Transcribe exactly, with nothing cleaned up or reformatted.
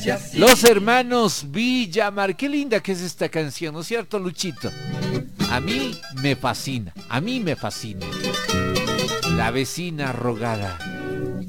Los hermanos Villamar, qué linda que es esta canción, ¿no es cierto, Luchito? A mí me fascina, a mí me fascina. La vecina rogada.